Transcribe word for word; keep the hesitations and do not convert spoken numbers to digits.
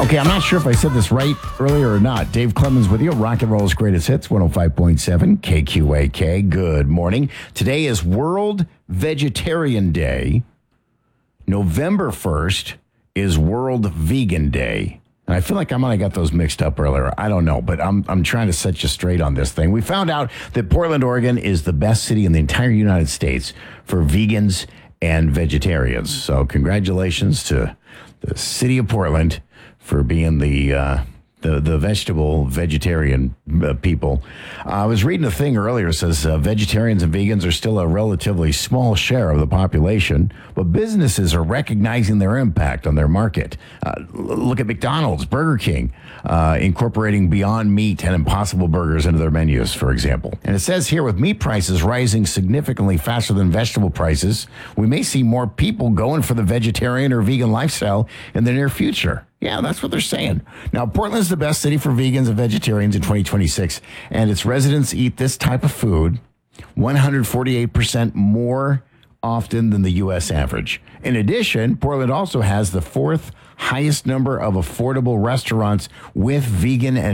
Okay, I'm not sure if I said this right earlier or not. Dave Clemens with you. Rock and Roll's Greatest Hits, one oh five point seven K Q A K. Good morning. Today is World Vegetarian Day. November first is World Vegan Day. And I feel like I might have got those mixed up earlier. I don't know, but I'm I'm trying to set you straight on this thing. We found out that Portland, Oregon is the best city in the entire United States for vegans and vegetarians. So congratulations to the city of Portland for being the uh, the the vegetable vegetarian uh, people. Uh, I was reading a thing earlier that says uh, vegetarians and vegans are still a relatively small share of the population, but businesses are recognizing their impact on their market. Uh, look at McDonald's, Burger King, uh, incorporating Beyond Meat and Impossible Burgers into their menus, for example. And it says here, with meat prices rising significantly faster than vegetable prices, we may see more people going for the vegetarian or vegan lifestyle in the near future. Yeah, that's what they're saying. Now, Portland's the best city for vegans and vegetarians in twenty twenty-six, and its residents eat this type of food one hundred forty-eight percent more often than the U S average. In addition, Portland also has the fourth highest number of affordable restaurants with vegan and